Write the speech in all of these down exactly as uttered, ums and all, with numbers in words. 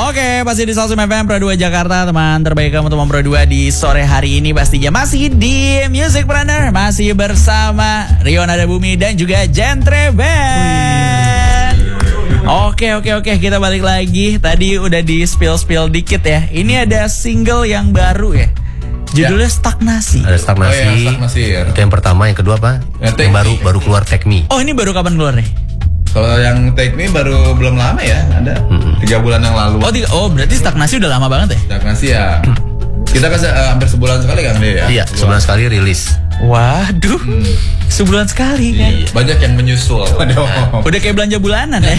Oke, pasti di Salsum F M Pro dua Jakarta, teman terbaik kamu teman Pro dua di sore hari ini pastinya masih di Music Planner, masih bersama Rio Nada Bumi dan juga Gentre Band. Oke, oke, oke, kita balik lagi. Tadi udah di spill-spill dikit ya. Ini ada single yang baru ya. Judulnya ya. Stagnasi. Ada Stagnasi. Oh, ya, Stagnasi ya. Itu yang pertama, yang kedua apa? Ya, yang baru baru keluar Take Me. Oh, ini baru kapan keluar nih? Kalau yang Take Me baru belum lama ya, ada mm-hmm. tiga bulan yang lalu. Oh, tiga, oh berarti Stagnasi udah lama banget ya? Stagnasi ya. Kita kan uh, hampir sebulan sekali kan dia ya? Iya, sebulan sekali rilis. Waduh, hmm. sebulan sekali kan? Iya. Banyak yang menyusul. Udah kayak belanja bulanan ya.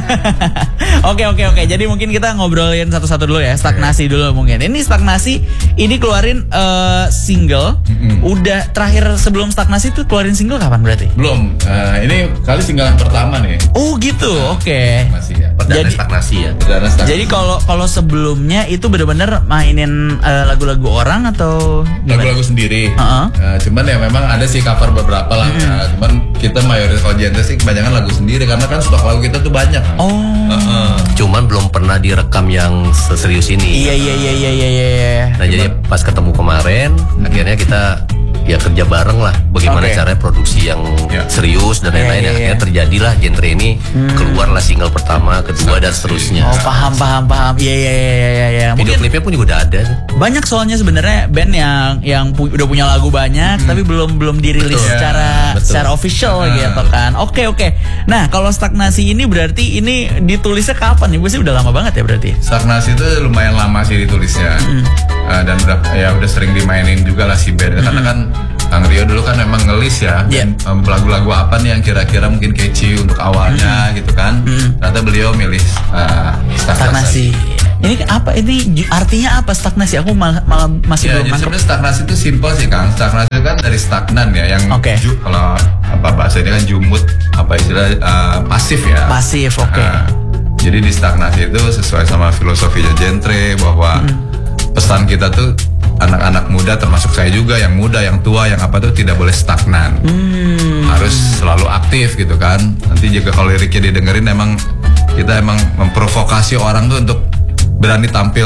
Oke oke oke. Jadi mungkin kita ngobrolin satu-satu dulu ya. Stagnasi dulu mungkin. Ini Stagnasi, ini keluarin uh, single. Mm-hmm. Udah terakhir sebelum Stagnasi tuh keluarin single kapan berarti? Belum. Uh, ini kali single yang pertama nih. Oh gitu. Nah, oke. Okay. Masih ya. Perdana jadi, Stagnasi ya. Perdana Stagnasi. Jadi kalau kalau sebelumnya itu benar-benar mainin uh, lagu-lagu orang atau gimana? Lagu-lagu sendiri. Uh-huh. Uh, cuman ya memang ada sih cover beberapa lah. Mm-hmm. Uh, cuman kita mayoritas kalau genre sih kebanyakan lagu sendiri karena kan stok lagu kita tuh banyak. Oh. Uh-uh. Cuman belum pernah direkam yang seserius ini. Iya iya iya iya iya iya. Nah, cuman, jadi pas ketemu kemarin, hmm. akhirnya kita ya kerja bareng lah. Bagaimana okay. caranya produksi yang ya. serius dan lain-lain. Yeah, yeah, akhirnya yeah. terjadilah genre ini. Hmm. Keluarlah single pertama, kedua dan seterusnya. Oh paham paham paham. Iya iya iya iya iya. Video klipnya pun juga udah ada. Banyak soalnya sebenarnya band yang yang pu- udah punya lagu banyak, hmm. tapi belum belum dirilis betul. secara ya, secara official uh. gitu kan. Oke oke. Nah kalau Stagnasi ini berarti ini ditulisnya kapan nih? Gue sih udah lama banget ya berarti. Stagnasi itu lumayan lama sih ditulisnya. Hmm. Uh, dan udah ya udah sering dimainin juga lah si band. Hmm. Karena kan Kang Rio dulu kan memang ngelis ya. Yeah. Dan um, lagu-lagu apa nih yang kira-kira mungkin catchy untuk awalnya hmm. gitu kan. Hmm. Ternyata beliau milih uh, Stagnasi. Ini apa? Ini artinya apa Stagnasi? Aku malah, malah masih ya, belum nangkep. Sebenarnya Stagnasi itu simpel sih Kang. Stagnasi itu kan dari stagnan ya, yang okay. ju, kalau apa bahasa ini kan jumut, apa istilah uh, pasif ya. Pasif, oke. Okay. Uh, jadi di Stagnasi itu sesuai sama filosofinya Gentre bahwa hmm. pesan kita tuh anak-anak muda termasuk saya juga yang muda, yang tua, yang apa tuh tidak boleh stagnan. Hmm. Harus selalu aktif gitu kan. Nanti juga kalau liriknya didengerin emang kita emang memprovokasi orang tuh untuk berani tampil,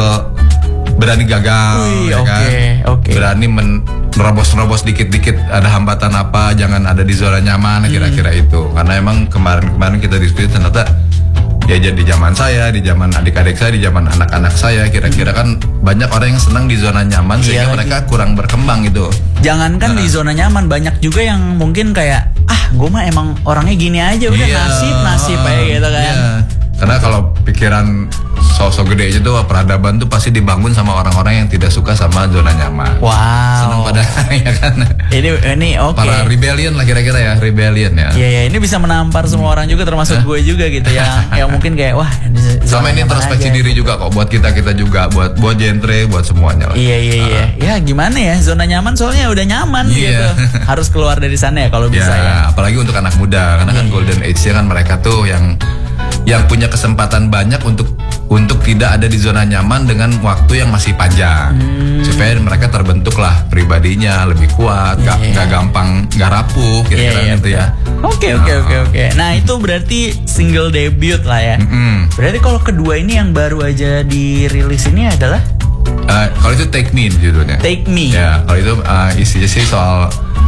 berani gagal, Wih, ya okay, kan? Okay. Berani menerobos-nerobos dikit-dikit ada hambatan apa, jangan ada di zona nyaman, hmm. kira-kira itu. Karena emang kemarin-kemarin kita diskusi ternyata ya jadi di zaman saya, di zaman adik-adik saya, di zaman anak-anak saya, kira-kira kan banyak orang yang senang di zona nyaman sehingga iya, mereka kurang berkembang gitu. Jangankan nah. di zona nyaman, banyak juga yang mungkin kayak ah, gue mah emang orangnya gini aja, udah iya, nasib nasib aja gitu kan. Iya. Karena kalau pikiran sosok gede aja tuh peradaban tuh pasti dibangun sama orang-orang yang tidak suka sama zona nyaman. Wow. Seneng pada ya kan. Ini ini oke. Okay. Para rebellion lah kira-kira ya, rebellion ya. Iya ya, ini bisa menampar semua orang juga termasuk gue juga gitu yang yang mungkin kayak wah. Sama ini introspeksi diri juga kok buat kita-kita juga, buat buat Gentre, buat semuanya lah. Iya iya iya. Uh. Ya gimana ya, zona nyaman soalnya udah nyaman yeah. gitu. Harus keluar dari sana ya kalau bisa ya. ya. Apalagi untuk anak muda karena yeah. kan golden age-nya kan mereka tuh yang yang punya kesempatan banyak untuk untuk tidak ada di zona nyaman dengan waktu yang masih panjang hmm. supaya mereka terbentuk lah pribadinya lebih kuat, nggak yeah. nggak gampang nggak rapuh kira-kira yeah, yeah, gitu ya. Oke oke oke oke. Nah itu berarti single debut lah ya. Mm-hmm. Berarti kalau kedua ini yang baru aja dirilis ini adalah uh, kalau itu Take Me judulnya. Take Me. Ya kalau itu uh, isinya sih soal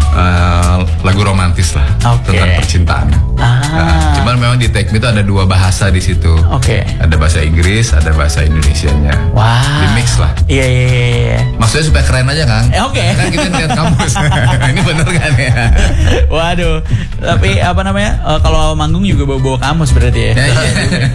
Uh, lagu romantis lah okay. tentang percintaan. Ah. Nah, cuman memang di Take Me itu ada dua bahasa di situ. Oke. Okay. Ada bahasa Inggris, ada bahasa Indonesianya. Wah. Di mix lah. Iya iya iya. Maksudnya supaya keren aja kan? Eh, Oke. Okay. Kan kita lihat kampus. Ini bener kan ya? Waduh. Tapi apa namanya? Uh, kalau manggung juga bawa-bawa kamus berarti ya. Ya iya.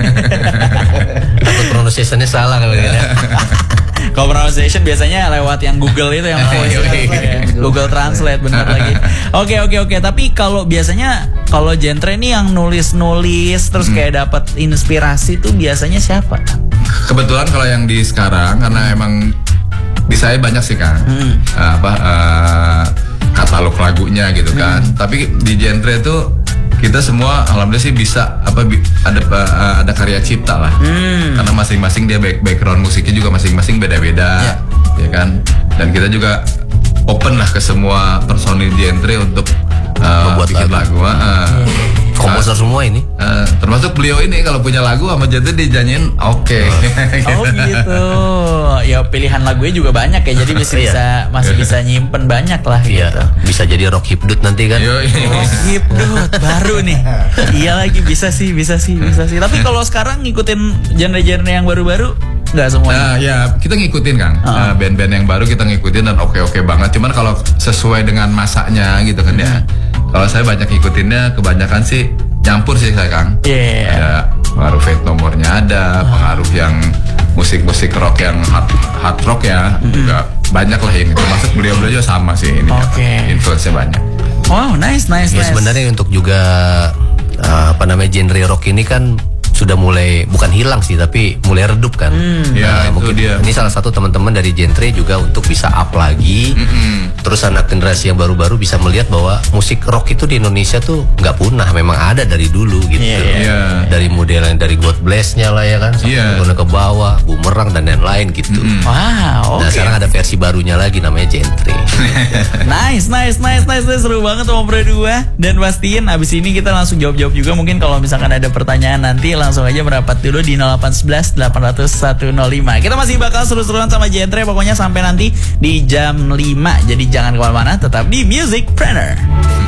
Takut pronunciation-nya salah kalau gitu. Kalau pronunciation biasanya lewat yang Google itu yang voice ya. Google Translate bener lagi. Oke oke oke. Tapi kalau biasanya kalau Gentre ini yang nulis-nulis terus hmm. kayak dapat inspirasi tuh biasanya siapa? Kebetulan kalau yang di sekarang karena emang di saya banyak sih kan hmm. uh, apa uh, katalog lagunya gitu kan. Hmm. Tapi di Gentre itu kita semua alhamdulillah sih bisa apa ada uh, ada karya cipta lah hmm. karena masing-masing dia back, background musiknya juga masing-masing beda-beda yeah. ya kan, dan kita juga open lah ke semua personil Gentre untuk uh, membuat bikin lagu, lagu. Uh, komposer semua ini. Uh, termasuk beliau ini kalau punya lagu sama Genre dijanjiin oke. Okay. Oh gitu. Ya pilihan lagunya juga banyak ya, jadi bisa, bisa masih bisa nyimpen banyak lah iya, gitu. Bisa jadi rock hipdut nanti kan. Yo, rock hipdut baru nih. Iya lagi bisa sih, bisa sih, bisa sih. Tapi kalau sekarang ngikutin genre-genre yang baru-baru nggak semuanya. Nah, ya kita ngikutin Kang. Uh-huh. Nah, band-band yang baru kita ngikutin dan oke-oke banget. Cuman kalau sesuai dengan masanya gitu kan ya. Kalau saya banyak ngikutinnya kebanyakan sih nyampur sih saya Kang. Yeah. Ada pengaruh Fate nomornya ada, pengaruh yang musik-musik rock yang hard, hard rock ya mm-hmm. juga banyak lah ini. Termasuk beliau-beliau juga sama sih ini. Okay. Influence-nya banyak. Wow, nice, nice, ya, nice. Sebenarnya untuk juga uh, apa namanya genre rock ini kan sudah mulai bukan hilang sih tapi mulai redup kan. Hmm. Ya, nah, mungkin dia. Ini salah satu teman-teman dari genre juga untuk bisa up lagi. Mm-hmm. Terus anak generasi yang baru-baru bisa melihat bahwa musik rock itu di Indonesia tuh nggak punah, memang ada dari dulu gitu. Yeah, yeah, yeah. Dari model yang dari God Bless-nya lah ya kan, sampai Yeah. ke bawah, Bumerang dan lain-lain gitu. Mm-hmm. Wow. Nah Okay. sekarang ada versi barunya lagi namanya genre. Nice, nice, nice, nice, nice. Seru banget sama berdua. Dan pastiin abis ini kita langsung jawab-jawab juga. Mungkin kalau misalkan ada pertanyaan nanti langsung aja merapat dulu di nol delapan satu satu delapan nol nol satu nol lima. Kita masih bakal seru-seruan sama Genre pokoknya sampai nanti di jam lima. Jadi jangan kemana-mana, tetap di Musicpreneur.